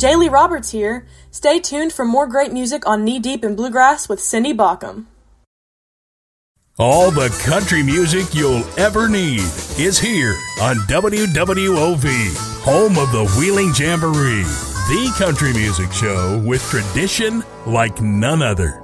Jaylee Roberts here. Stay tuned for more great music on Knee Deep in Bluegrass with Cindy Baucom. All the country music you'll ever need is here on WWOV, home of the Wheeling Jamboree, the country music show with tradition like none other.